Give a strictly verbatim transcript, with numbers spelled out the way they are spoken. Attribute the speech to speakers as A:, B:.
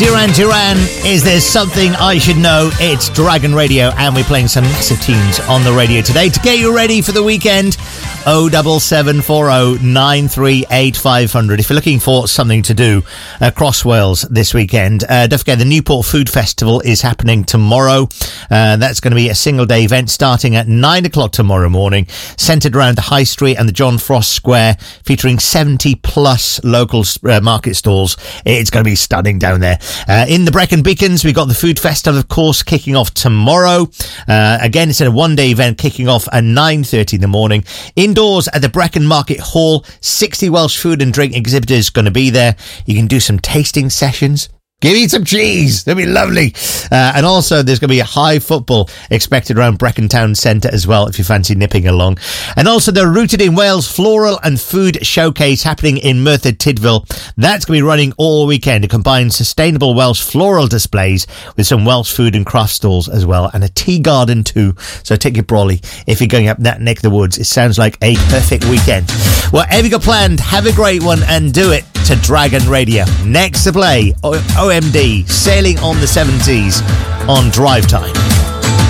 A: Duran Duran, is there something I should know? It's Dragon Radio, and we're playing some massive tunes on the radio today to get you ready for the weekend. oh seven seven four oh nine three eight five hundred if you're looking for something to do across Wales this weekend. Uh, don't forget, the Newport Food Festival is happening tomorrow. Uh, that's going to be a single day event starting at nine o'clock tomorrow morning, centred around the High Street and the John Frost Square, featuring seventy plus local uh, market stalls. It's going to be stunning down there. Uh, in the Brecon Beacons, we've got the Food Festival, of course, kicking off tomorrow. Uh, again, it's a one-day event kicking off at nine thirty in the morning. Indoors at the Brecon Market Hall, sixty Welsh food and drink exhibitors going to be there. You can do some tasting sessions. Give me some cheese. That'd be lovely. Uh, and also, there's going to be a high football expected around Brecon Town Centre as well, if you fancy nipping along. And also, the Rooted in Wales Floral and Food Showcase happening in Merthyr Tydfil. That's going to be running all weekend to combine sustainable Welsh floral displays with some Welsh food and craft stalls as well, and a tea garden too. So take your brolly if you're going up that neck of the woods. It sounds like a perfect weekend. Whatever you got planned, have a great one and do it to Dragon Radio. Next to play, O M D, Sailing on the Seven Seas on Drive Time.